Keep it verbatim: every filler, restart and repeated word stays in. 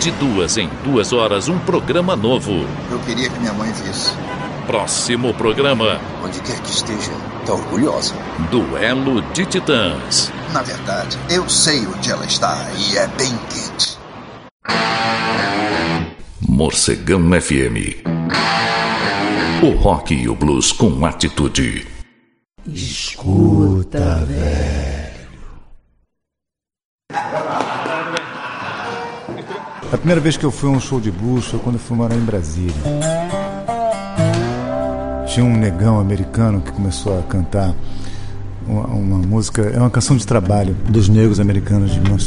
De duas em duas horas, um programa novo. Eu queria que minha mãe visse. Próximo programa. Onde quer que esteja, tá orgulhosa. Duelo de Titãs. Na verdade, eu sei onde ela está e é bem quente. Morcegão F M. O rock e o blues com atitude. Escuta, velho. A primeira vez que eu fui a um show de blues foi quando eu fui morar em Brasília. Tinha um negão americano que começou a cantar uma, uma música, é uma canção de trabalho dos negros americanos de mil novecentos